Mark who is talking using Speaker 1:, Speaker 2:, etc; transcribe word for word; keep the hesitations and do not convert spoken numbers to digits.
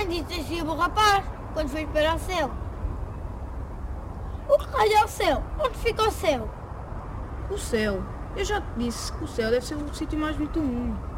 Speaker 1: também disse assim ao rapaz, quando foi para o céu. O que raio é o céu? Onde fica o céu?
Speaker 2: O céu? Eu já te disse que o céu deve ser o sítio mais bonito do mundo.